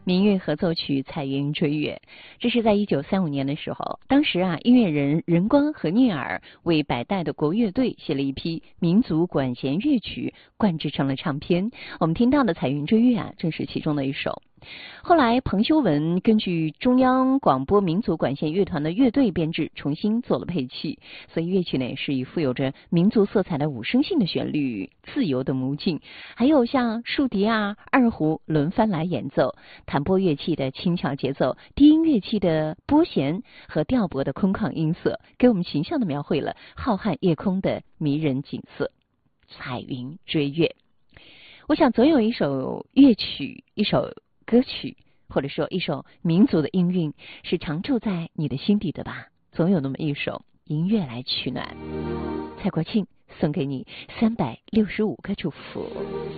民乐合奏曲《彩云追月》，这是在1935年的时候，当时音乐人任光和聂耳为百代的国乐队写了一批民族管弦乐曲，灌制成了唱片。我们听到的《彩云追月》正是其中的一首。后来彭修文根据中央广播民族管弦乐团的乐队编制重新做了配器，所以乐曲呢是以富有着民族色彩的五声性的旋律、自由的母镜，还有像竖笛二胡轮番来演奏，弹拨乐器的轻巧节奏，低音乐器的拨弦和调拨的空旷音色，给我们形象地描绘了浩瀚夜空的迷人景色。彩云追月，我想总有一首乐曲，一首歌曲，或者说一首民族的音韵是常驻在你的心底的吧，总有那么一首音乐来取暖。蔡国庆送给你365个祝福。